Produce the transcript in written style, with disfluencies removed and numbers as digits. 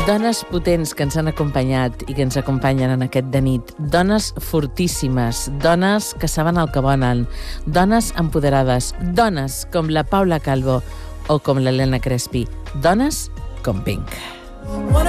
Dones potents que ens han acompanyat i que ens acompanyen en aquest de nit. Dones fortíssimes, dones que saben el que volen, dones empoderades, dones com la Paula Calvo o com l'Helena Crespi, dones com Pink.